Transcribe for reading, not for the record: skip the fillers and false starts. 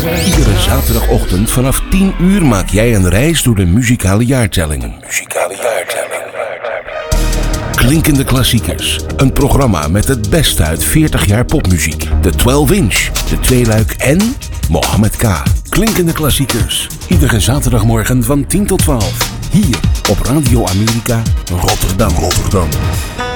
Iedere zaterdagochtend vanaf 10 uur maak jij een reis door de muzikale jaartelling. Klinkende klassiekers. Een programma met het beste uit 40 jaar popmuziek. De 12-inch, de tweeluik en Mohammed K. Klinkende klassiekers. Iedere zaterdagmorgen van 10 tot 12. Hier op Radio Amerika Rotterdam.